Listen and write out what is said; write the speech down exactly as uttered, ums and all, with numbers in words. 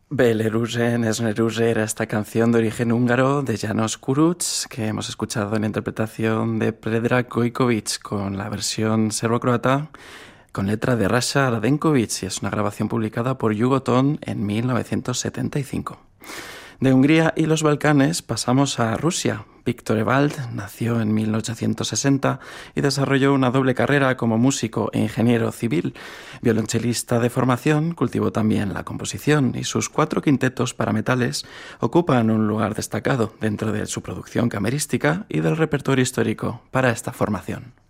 Belerusen Esneruze era esta canción de origen húngaro de János Kurucs, que hemos escuchado en la interpretación de Predrag Gojkovic con la versión serbo-croata con letra de Rasha Radenkovic, y es una grabación publicada por Yugoton en mil novecientos setenta y cinco. De Hungría y los Balcanes pasamos a Rusia. Víctor Evald nació en mil ochocientos sesenta y desarrolló una doble carrera como músico e ingeniero civil. Violonchelista de formación, cultivó también la composición, y sus cuatro quintetos para metales ocupan un lugar destacado dentro de su producción camerística y del repertorio histórico para esta formación.